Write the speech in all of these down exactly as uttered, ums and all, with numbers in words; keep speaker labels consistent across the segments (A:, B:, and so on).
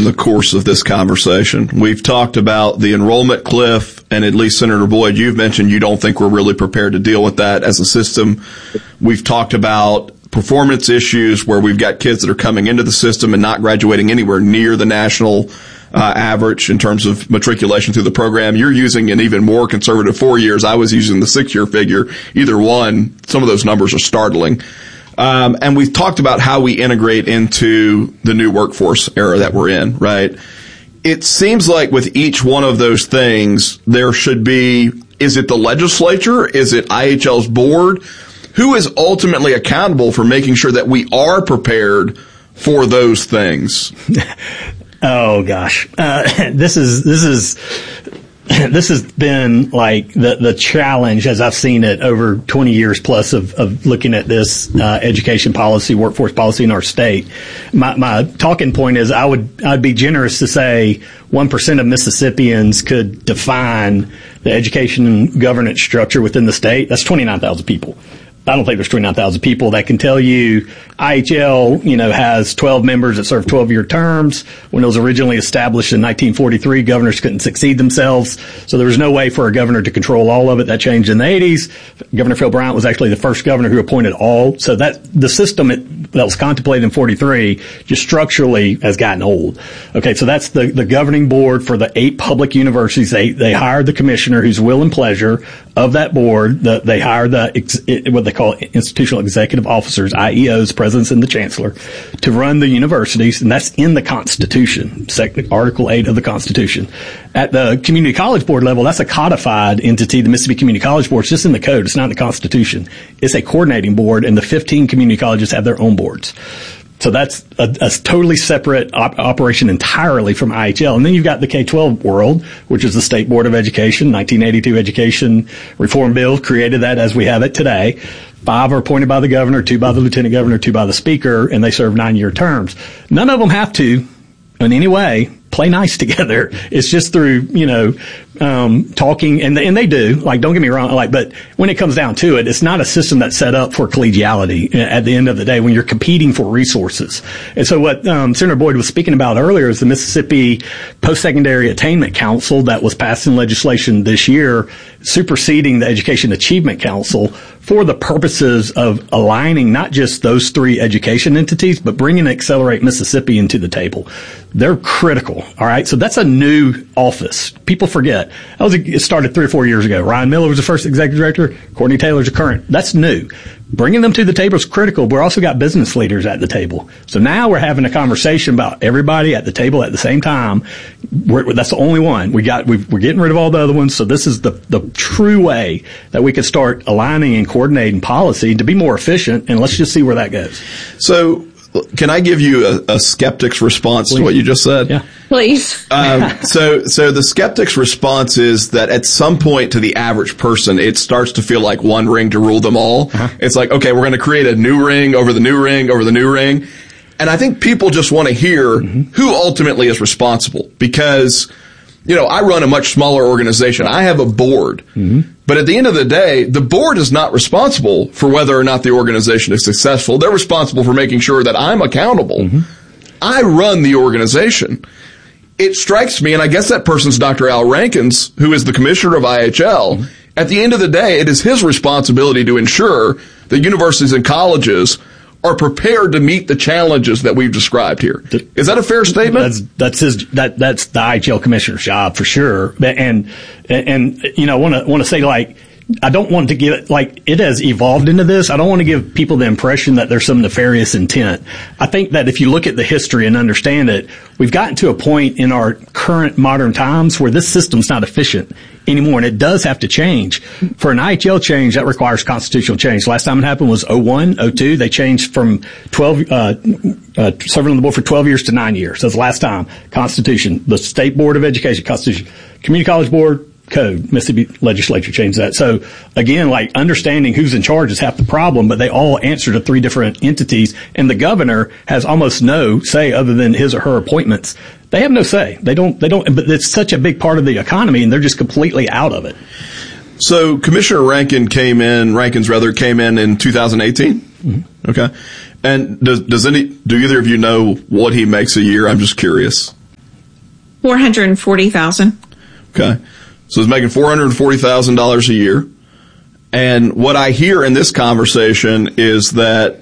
A: the course of this conversation. We've talked about the enrollment cliff, and at least Senator Boyd, you've mentioned you don't think we're really prepared to deal with that as a system. We've talked about performance issues where we've got kids that are coming into the system and not graduating anywhere near the national uh, average in terms of matriculation through the program. You're using an even more conservative four years. I was using the six-year figure. Either one, some of those numbers are startling. Um, and we've talked about how we integrate into the new workforce era that we're in, right? It seems like with each one of those things, there should be, is it the legislature? Is it I H L's board? Who is ultimately accountable for making sure that we are prepared for those things?
B: Oh gosh, uh, this is, this is, this has been like the, the challenge as I've seen it over twenty years plus of, of looking at this, uh, education policy, workforce policy in our state. My, my talking point is I would, I'd be generous to say one percent of Mississippians could define the education and governance structure within the state. That's twenty-nine thousand people. I don't think there's twenty-nine thousand people that can tell you I H L, you know, has twelve members that serve twelve-year terms. When it was originally established in nineteen forty-three, governors couldn't succeed themselves. So there was no way for a governor to control all of it. That changed in the eighties. Governor Phil Bryant was actually the first governor who appointed all. So that the system it, that was contemplated in forty-three just structurally has gotten old. Okay, so that's the, the governing board for the eight public universities. They they hired the commissioner whose will and pleasure of that board. The, they hired the ex, what they call institutional executive officers, I E Os, presidents and the chancellor, to run the universities, and that's in the Constitution, Article eight of the Constitution. At the community college board level, that's a codified entity. The Mississippi Community College Board, it's just in the code. It's not in the Constitution. It's a coordinating board, and the fifteen community colleges have their own boards. So that's a, a totally separate op- operation entirely from I H L. And then you've got the K twelve world, which is the State Board of Education. nineteen eighty-two Education Reform Bill created that as we have it today. Five are appointed by the governor, two by the lieutenant governor, two by the speaker, and they serve nine-year terms. None of them have to, in any way, play nice together. It's just through, you know, um, talking, and, and they do, like, don't get me wrong, like, but when it comes down to it, it's not a system that's set up for collegiality at the end of the day when you're competing for resources. And so what, um, Senator Boyd was speaking about earlier is the Mississippi Post-Secondary Attainment Council that was passed in legislation this year, superseding the Education Achievement Council for the purposes of aligning not just those three education entities, but bringing Accelerate Mississippi into the table. They're critical. All right. So that's a new office. People forget. That was a, it started three or four years ago. Ryan Miller was the first executive director. Courtney Taylor's the current. That's new. Bringing them to the table is critical. We're also got business leaders at the table. So now we're having a conversation about everybody at the table at the same time. We're, that's the only one. We got, we've, we're getting rid of all the other ones. So this is the, the true way that we could start aligning and coordinating policy to be more efficient. And let's just see where that goes.
A: So, can I give you a, a skeptic's response Please. to what you just said?
B: Yeah.
C: Please.
A: um, so, so the skeptic's response is that at some point to the average person, it starts to feel like one ring to rule them all. Uh-huh. It's like, okay, we're going to create a new ring over the new ring over the new ring. And I think people just want to hear mm-hmm. who ultimately is responsible because, you know, I run a much smaller organization. I have a board. Mm-hmm. But at the end of the day, the board is not responsible for whether or not the organization is successful. They're responsible for making sure that I'm accountable. Mm-hmm. I run the organization. It strikes me, and I guess that person's Doctor Al Rankins, who is the commissioner of I H L. Mm-hmm. At the end of the day, it is his responsibility to ensure that universities and colleges are prepared to meet the challenges that we've described here. Is that a fair statement?
B: That's, that's his, that, that's the I H L commissioner's job for sure. And, and, and you know, I want to, want to say like, I don't want to give, like, it has evolved into this. I don't want to give people the impression that there's some nefarious intent. I think that if you look at the history and understand it, we've gotten to a point in our current modern times where this system's not efficient anymore, and it does have to change. For an I H L change, that requires constitutional change. Last time it happened was oh one, oh two. They changed from twelve, uh, uh, serving on the board for twelve years to nine years. That's the last time. Constitution, the State Board of Education, Constitution, Community College Board, Code, Mississippi legislature changed that. So again, like understanding who's in charge is half the problem, but they all answer to three different entities, and the governor has almost no say other than his or her appointments. They have no say. They don't, they don't, but it's such a big part of the economy and they're just completely out of it.
A: So Commissioner Rankin came in, Rankins rather, came in in two thousand eighteen? Mm-hmm. Okay. And does, does any, do either of you know what he makes a year? I'm just curious.
C: four hundred forty thousand dollars.
A: Okay. So he's making four hundred forty thousand dollars a year. And what I hear in this conversation is that,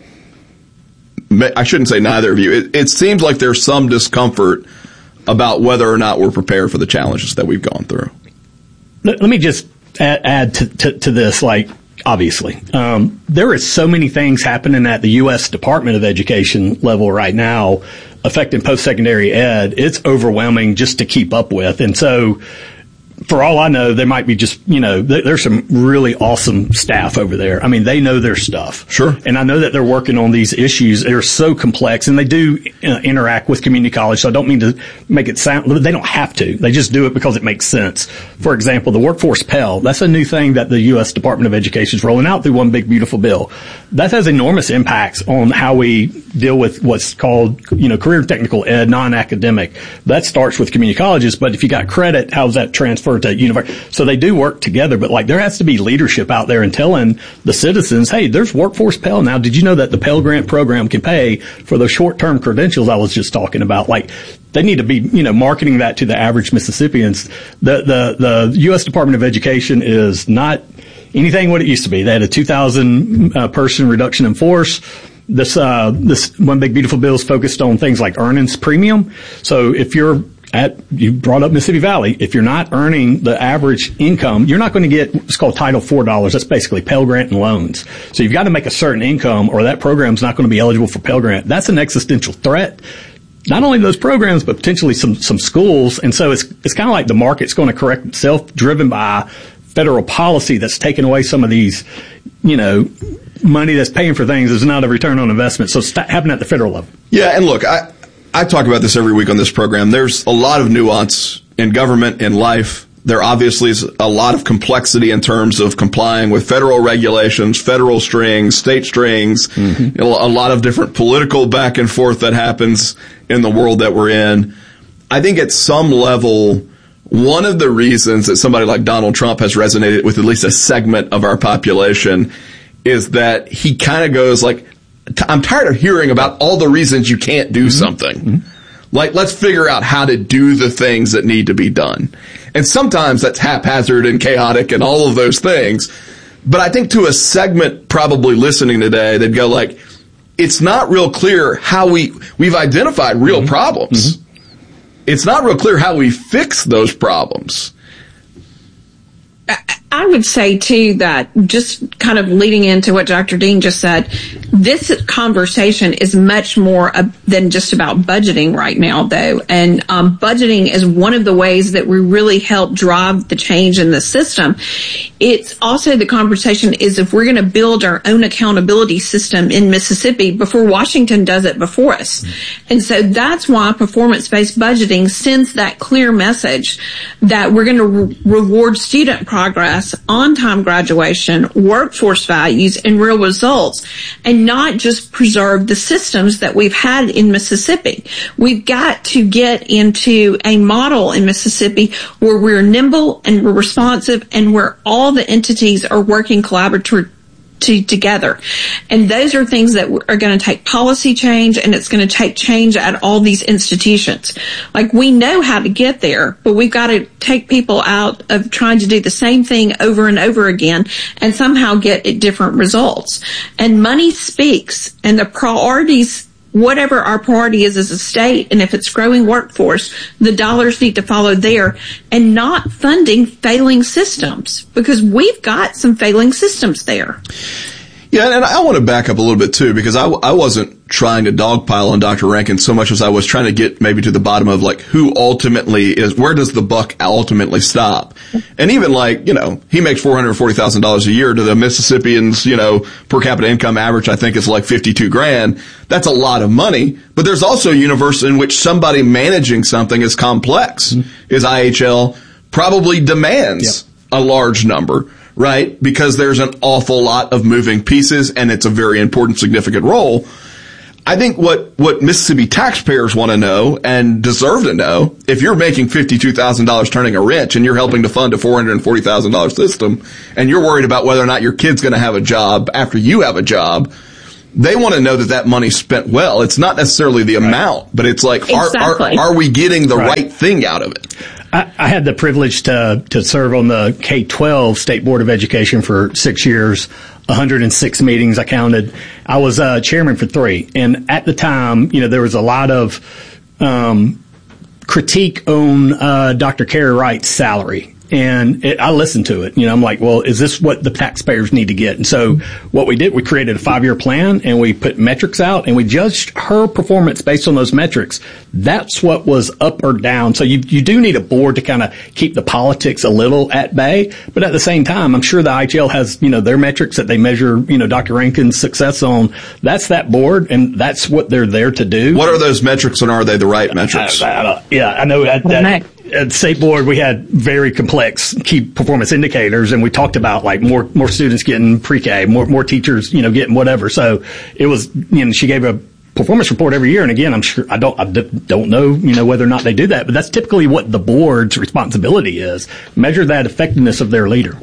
A: I shouldn't say neither of you, it, it seems like there's some discomfort about whether or not we're prepared for the challenges that we've gone through.
B: Let, let me just add, add to, to, to this, like, obviously. Um, there is so many things happening at the U S Department of Education level right now affecting post-secondary ed. It's overwhelming just to keep up with. And so, for all I know, there might be just, you know, th- there's some really awesome staff over there. I mean, they know their stuff.
A: Sure.
B: And I know that they're working on these issues. They're so complex, and they do uh, interact with community college, so I don't mean to make it sound, they don't have to. They just do it because it makes sense. For example, the Workforce Pell, that's a new thing that the U S Department of Education is rolling out through one big, beautiful bill. That has enormous impacts on how we deal with what's called, you know, career technical ed, non-academic. That starts with community colleges, but if you got credit, how's that transfer to university? So they do work together, but like there has to be leadership out there and telling the citizens, hey, there's Workforce Pell now. Did you know that the Pell Grant program can pay for those short-term credentials I was just talking about? Like they need to be, you know, marketing that to the average Mississippians. The, the, the U S Department of Education is not anything what it used to be. They had a two thousand uh, person reduction in force. This, uh, this one big beautiful bill is focused on things like earnings premium. So if you're at, you brought up Mississippi Valley, if you're not earning the average income, you're not going to get what's called Title four dollars. That's basically Pell Grant and loans. So you've got to make a certain income or that program's not going to be eligible for Pell Grant. That's an existential threat. Not only those programs, but potentially some, some schools. And so it's, it's kind of like the market's going to correct itself, driven by federal policy that's taken away some of these, you know, money that's paying for things is not a return on investment. So it's happening at the federal level.
A: Yeah. And look, I, I talk about this every week on this program. There's a lot of nuance in government, in life. There obviously is a lot of complexity in terms of complying with federal regulations, federal strings, state strings, mm-hmm. a lot of different political back and forth that happens in the world that we're in. I think at some level, one of the reasons that somebody like Donald Trump has resonated with at least a segment of our population is that he kind of goes like, I'm tired of hearing about all the reasons you can't do mm-hmm. something. Mm-hmm. Like, let's figure out how to do the things that need to be done. And sometimes that's haphazard and chaotic and all of those things. But I think to a segment probably listening today, they'd go like, it's not real clear how we, we've identified real mm-hmm. problems. Mm-hmm. It's not real clear how we fix those problems.
C: I would say, too, that just kind of leading into what Doctor Dean just said, this conversation is much more uh, than just about budgeting right now, though. And um, budgeting is one of the ways that we really help drive the change in the system. It's also the conversation is if we're going to build our own accountability system in Mississippi before Washington does it before us. Mm-hmm. And so that's why performance-based budgeting sends that clear message that we're going to re- reward student progress, on-time graduation, workforce values, and real results, and not just preserve the systems that we've had in Mississippi. We've got to get into a model in Mississippi where we're nimble and we're responsive and where all the entities are working collaboratively To, together. And those are things that are going to take policy change, and it's going to take change at all these institutions. Like, we know how to get there, but we've got to take people out of trying to do the same thing over and over again and somehow get different results. And money speaks, and the priorities, whatever our priority is as a state, and if it's growing workforce, the dollars need to follow there, and not funding failing systems, because we've got some failing systems there.
A: Yeah, and I want to back up a little bit, too, because I, I wasn't trying to dogpile on Doctor Rankin so much as I was trying to get maybe to the bottom of, like, who ultimately is, where does the buck ultimately stop? And even, like, you know, he makes four hundred forty thousand dollars a year. To the Mississippians, you know, per capita income average, I think, is like fifty-two grand. That's a lot of money. But there's also a universe in which somebody managing something is complex. Mm-hmm. Is I H L probably demands yep. a large number. Right? Because there's an awful lot of moving pieces, and it's a very important, significant role. I think what, what Mississippi taxpayers want to know and deserve to know, if you're making fifty-two thousand dollars turning a wrench and you're helping to fund a four hundred forty thousand dollars system, and you're worried about whether or not your kid's going to have a job after you have a job, they want to know that that money's spent well. It's not necessarily the right. amount, but it's like, exactly. are, are, are we getting the right. right thing out of it?
B: I, I had the privilege to, to serve on the K twelve State Board of Education for six years, one hundred six meetings I counted. I was uh, chairman for three. And at the time, you know, there was a lot of um, critique on uh, Doctor Carey Wright's salary. And it, I listened to it. You know, I'm like, well, is this what the taxpayers need to get? And so what we did, we created a five-year plan and we put metrics out and we judged her performance based on those metrics. That's what was up or down. So you, you do need a board to kind of keep the politics a little at bay. But at the same time, I'm sure the I H L has, you know, their metrics that they measure, you know, Doctor Rankin's success on. That's that board and that's what they're there to do.
A: What are those metrics and are they the right metrics?
B: I, I, I, yeah, I know that. that At State Board, we had very complex key performance indicators, and we talked about like more more students getting pre-K, more more teachers, you know, getting whatever. So it was, you know, she gave a performance report every year, and again, I'm sure I don't I don't know, you know, whether or not they do that, but that's typically what the board's responsibility is: measure that effectiveness of their leader.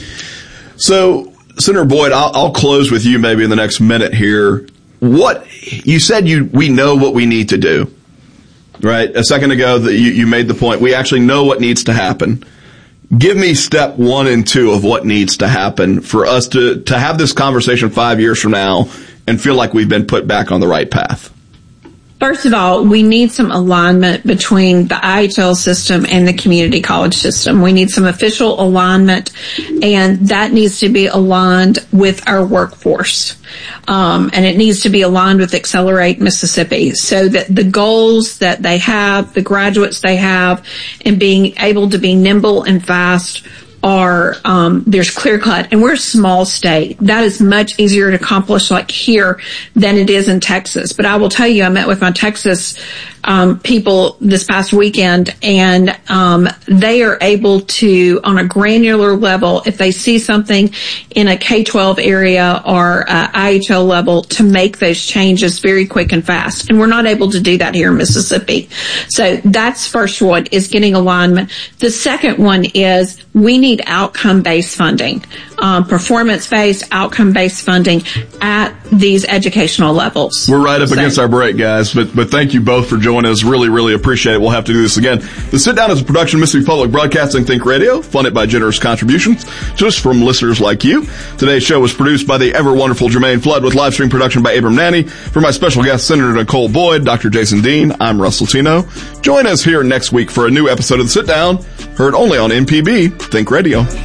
A: So, Senator Boyd, I'll, I'll close with you maybe in the next minute here. What you said, you we know what we need to do. Right. A second ago that you, you made the point. We actually know what needs to happen. Give me step one and two of what needs to happen for us to, to have this conversation five years from now and feel like we've been put back on the right path.
C: First of all, we need some alignment between the I H L system and the community college system. We need some official alignment, and that needs to be aligned with our workforce. Um, and it needs to be aligned with Accelerate Mississippi so that the goals that they have, the graduates they have, and being able to be nimble and fast are, um, there's clear cut. And we're a small state. That is much easier to accomplish like here than it is in Texas. But I will tell you, I met with my Texas, um, people this past weekend, and, um, they are able to, on a granular level, if they see something in a K twelve area or uh, I H L level, to make those changes very quick and fast. And we're not able to do that here in Mississippi. So that's first one, is getting alignment. The second one is we need outcome-based funding, um, performance-based, outcome-based funding at these educational levels.
A: We're right up so. against our break, guys, but but thank you both for joining us. Really, really appreciate it. We'll have to do this again. The Sit Down is a production of Mississippi Public Broadcasting Think Radio, funded by generous contributions just from listeners like you. Today's show was produced by the ever-wonderful Jermaine Flood with live stream production by Abram Nanny. For my special guest, Senator Nicole Boyd, Doctor Jason Dean, I'm Russell Tino. Join us here next week for a new episode of The Sit Down, heard only on M P B Think Radio.